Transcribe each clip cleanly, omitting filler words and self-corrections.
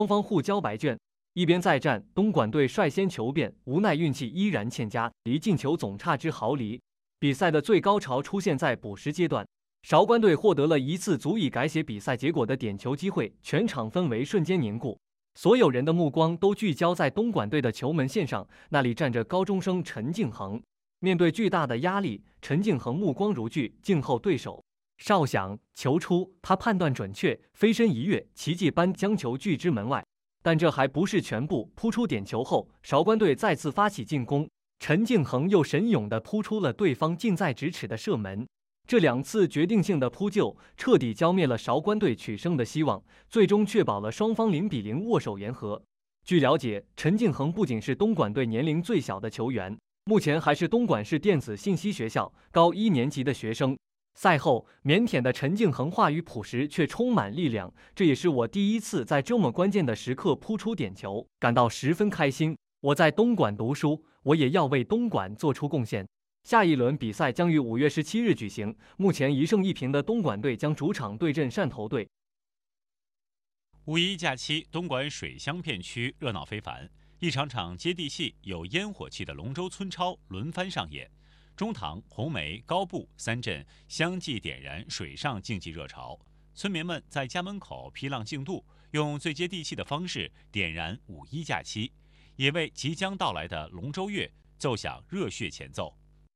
双方互交白卷。一边再战，东莞队率先求变，无奈运气依然欠佳，离进球总差之毫厘。比赛的最高潮出现在补时阶段，韶关队获得了一次足以改写比赛结果的点球机会，全场氛围瞬间凝固，所有人的目光都聚焦在东莞队的球门线上，那里站着高中生陈敬恒。面对巨大的压力，陈敬恒目光如炬，静候对手。哨响，球出，他判断准确，飞身一跃，奇迹般将球拒之门外。但这还不是全部，扑出点球后，韶关队再次发起进攻，陈敬恒又神勇地扑出了对方近在咫尺的射门。这2次决定性的扑救，彻底浇灭了韶关队取胜的希望，最终确保了双方0-0握手言和。据了解，陈敬恒不仅是东莞队年龄最小的球员，目前还是东莞市电子信息学校高1年级的学生。赛后，腼腆的陈敬恒话语朴实却充满力量，这也是我第一次在这么关键的时刻扑出点球，感到十分开心。我在东莞读书，我也要为东莞做出贡献。下一轮比赛将于5月17日举行，目前1胜1平的东莞队将主场对阵汕头队。 五一假期，东莞水乡片区热闹非凡，一场场接地气、有烟火气的龙舟村超轮番上演。中塘、红梅、高埠3镇相继点燃水上竞技热潮，村民们在家门口批浪竞渡，用最接地气的方式点燃五一假期，也为即将到来的龙舟月奏响热血前奏。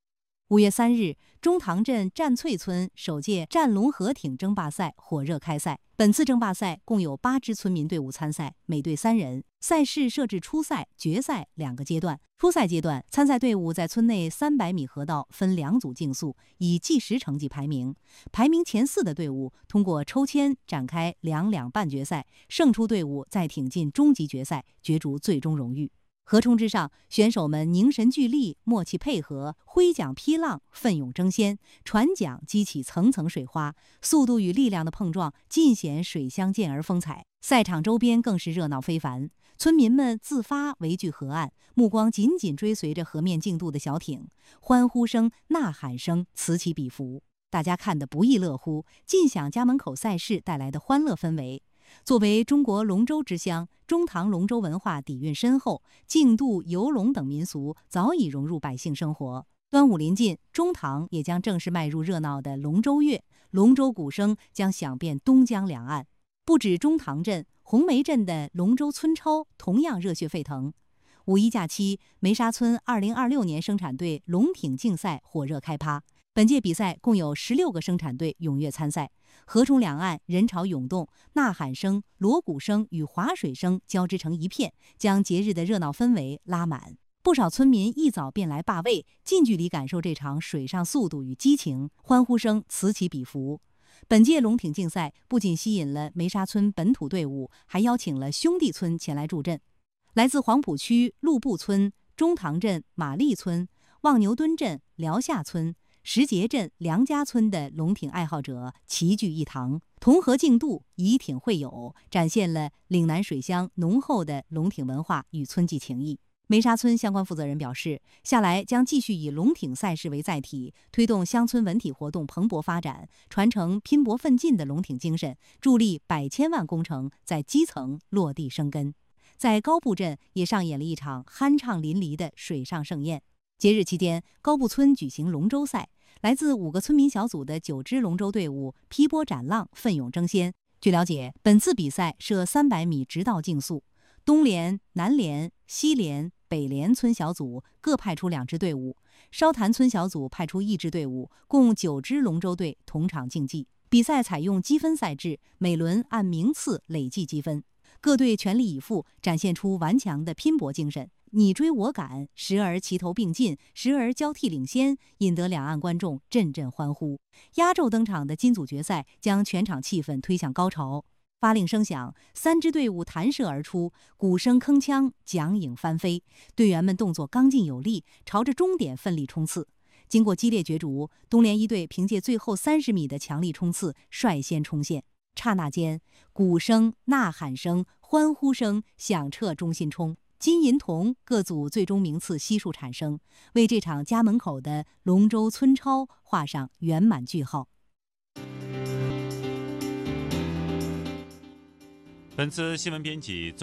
5月3日，中塘镇战翠村首届战龙河艇争霸赛火热开赛。本次争霸赛共有8支村民队伍参赛，每队3人。赛事设置初赛、决赛2个阶段。初赛阶段，参赛队伍在村内300米河道分2组竞速，以计时成绩排名。排名前4的队伍通过抽签展开2半决赛，胜出队伍再挺进终极决赛，角逐最终荣誉。河冲之上，选手们凝神聚力，默契配合，挥桨劈浪，奋勇争先，船桨激起层层水花，速度与力量的碰撞尽显水乡健儿风采。赛场周边更是热闹非凡，村民们自发围聚河岸，目光紧紧追随着河面竞渡的小艇，欢呼声、呐喊声此起彼伏，大家看得不亦乐乎，尽享家门口赛事带来的欢乐氛围。作为中国龙舟之乡，中塘龙舟文化底蕴深厚，竞渡、游龙等民俗早已融入百姓生活。端午临近，中塘也将正式迈入热闹的龙舟月，龙舟鼓声将响遍东江两岸。不止中塘镇，红梅镇的龙舟村超同样热血沸腾。五一假期，梅沙村2026年生产队龙艇竞赛火热开趴。本届比赛共有16个生产队踊跃参赛，河冲两岸人潮涌动，呐喊声、锣鼓声与划水声交织成一片，将节日的热闹氛围拉满。不少村民一早便来霸位，近距离感受这场水上速度与激情，欢呼声此起彼伏。本届龙艇竞赛不仅吸引了梅沙村本土队伍，还邀请了兄弟村前来助阵。来自黄埔区陆埠村、中塘镇马利村、望牛墩镇辽下村、石碣镇梁家村的龙艇爱好者齐聚一堂，同河竞渡，以艇会友，展现了岭南水乡浓厚的龙艇文化与村际情谊。梅沙村相关负责人表示，下来将继续以龙艇赛事为载体，推动乡村文体活动蓬勃发展，传承拼搏奋进的龙艇精神，助力百千万工程在基层落地生根。在高埠镇也上演了一场酣畅淋漓的水上盛宴。节日期间，高埠村举行龙舟赛，来自5个村民小组的9支龙舟队伍劈波斩浪，奋勇争先。据了解，本次比赛设300米直道竞速，东联、南联、西联、北联村小组各派出2支队伍，烧潭村小组派出1支队伍，共9支龙舟队同场竞技。比赛采用积分赛制，每轮按名次累计积分，各队全力以赴，展现出顽强的拼搏精神。你追我赶，时而齐头并进，时而交替领先，引得两岸观众阵阵欢呼。压轴登场的金组决赛将全场气氛推向高潮。发令声响，3支队伍弹射而出，鼓声铿锵，桨影翻飞，队员们动作刚劲有力，朝着终点奋力冲刺。经过激烈角逐，东联一队凭借最后30米的强力冲刺，率先冲线。刹那间，鼓声、呐喊声、欢呼声响彻中心冲。金银铜各组最终名次悉数产生，为这场家门口的龙舟村超画上圆满句号。 本次新闻编辑